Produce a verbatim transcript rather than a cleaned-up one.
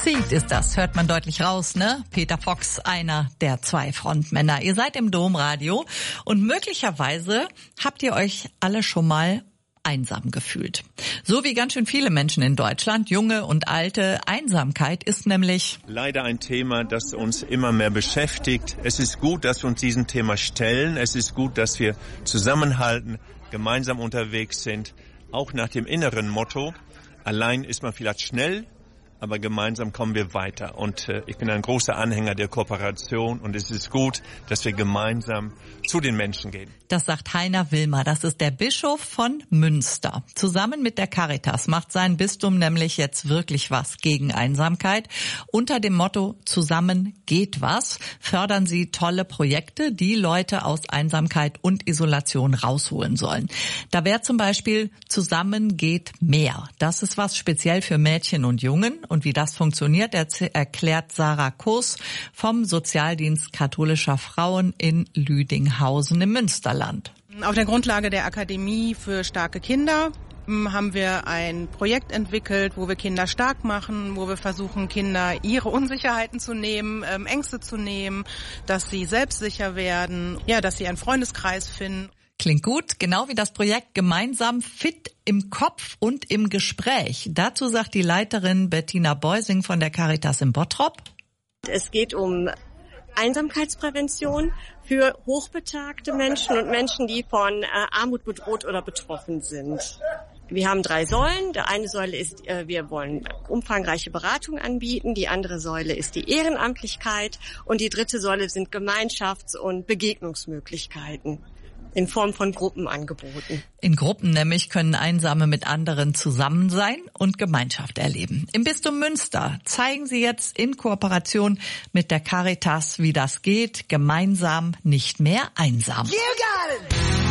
Speed ist das, hört man deutlich raus, ne? Peter Fox, einer der zwei Frontmänner. Ihr seid im Domradio und möglicherweise habt ihr euch alle schon mal einsam gefühlt. So wie ganz schön viele Menschen in Deutschland, junge und alte. Einsamkeit ist nämlich leider ein Thema, das uns immer mehr beschäftigt. Es ist gut, dass wir uns diesem Thema stellen. Es ist gut, dass wir zusammenhalten, gemeinsam unterwegs sind, auch nach dem inneren Motto: allein ist man vielleicht schnell, aber gemeinsam kommen wir weiter. Und äh, ich bin ein großer Anhänger der Kooperation und es ist gut, dass wir gemeinsam zu den Menschen gehen. Das sagt Heiner Wilmer, das ist der Bischof von Münster. Zusammen mit der Caritas macht sein Bistum nämlich jetzt wirklich was gegen Einsamkeit. Unter dem Motto Zusammen geht was fördern sie tolle Projekte, die Leute aus Einsamkeit und Isolation rausholen sollen. Da wäre zum Beispiel Zusammen geht mehr. Das ist was speziell für Mädchen und Jungen. Und wie das funktioniert, erklärt Sarah Kurs vom Sozialdienst katholischer Frauen in Lüdinghausen im Münsterland. Auf der Grundlage der Akademie für starke Kinder haben wir ein Projekt entwickelt, wo wir Kinder stark machen, wo wir versuchen, Kinder ihre Unsicherheiten zu nehmen, ähm, Ängste zu nehmen, dass sie selbstsicher werden, ja, dass sie einen Freundeskreis finden. Klingt gut, genau wie das Projekt Gemeinsam fit im Kopf und im Gespräch. Dazu sagt die Leiterin Bettina Beusing von der Caritas in Bottrop: Es geht um Einsamkeitsprävention für hochbetagte Menschen und Menschen, die von äh, Armut bedroht oder betroffen sind. Wir haben drei Säulen. Die eine Säule ist, äh, wir wollen umfangreiche Beratung anbieten. Die andere Säule ist die Ehrenamtlichkeit. Und die dritte Säule sind Gemeinschafts- und Begegnungsmöglichkeiten in Form von Gruppenangeboten. In Gruppen nämlich können Einsame mit anderen zusammen sein und Gemeinschaft erleben. Im Bistum Münster zeigen sie jetzt in Kooperation mit der Caritas, wie das geht. Gemeinsam, nicht mehr einsam. You got it.